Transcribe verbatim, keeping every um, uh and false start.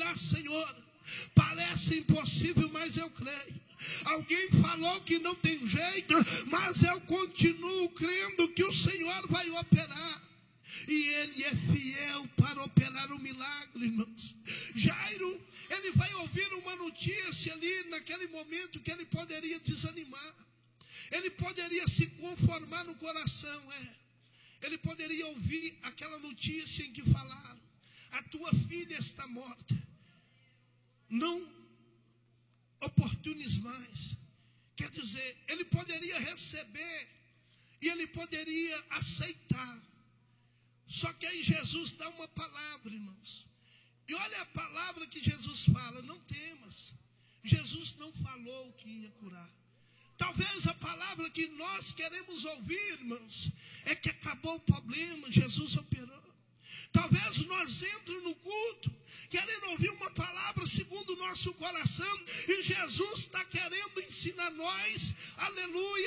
olhar, Senhor, parece impossível, mas eu creio. Alguém falou que não tem jeito, mas eu continuo crendo que o Senhor vai operar. E Ele é fiel para operar o milagre, irmãos. Jairo, ele vai ouvir uma notícia ali naquele momento que ele poderia desanimar. Ele poderia se conformar no coração, é. Ele poderia ouvir aquela notícia em que falaram: a tua filha está morta. Não oportunes mais. Quer dizer, ele poderia receber e ele poderia aceitar. Só que aí Jesus dá uma palavra, irmãos. E olha a palavra que Jesus fala: não temas. Jesus não falou que ia curar. Talvez a palavra que nós queremos ouvir, irmãos, é que acabou o problema, Jesus operou. Talvez nós entremos no culto querendo ouvir uma palavra segundo o nosso coração, e Jesus está querendo ensinar nós, aleluia,